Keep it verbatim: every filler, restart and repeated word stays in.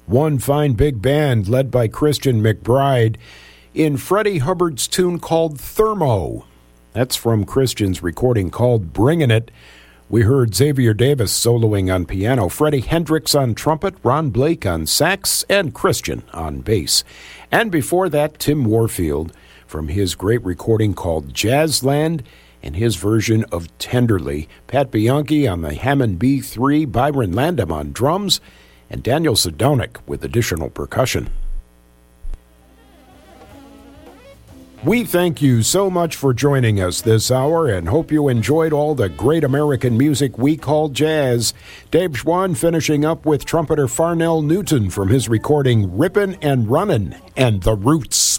One Fine Big Band led by Christian McBride in Freddie Hubbard's tune called Thermo. That's from Christian's recording called Bringin' It. We heard Xavier Davis soloing on piano, Freddie Hendricks on trumpet, Ron Blake on sax, and Christian on bass. And before that, Tim Warfield from his great recording called Jazzland and his version of Tenderly. Pat Bianchi on the Hammond B three, Byron Landam on drums, and Daniel Sedonic with additional percussion. We thank you so much for joining us this hour and hope you enjoyed all the great American music we call jazz. Dave Schwann finishing up with trumpeter Farnell Newton from his recording Rippin' and Runnin' and The Roots.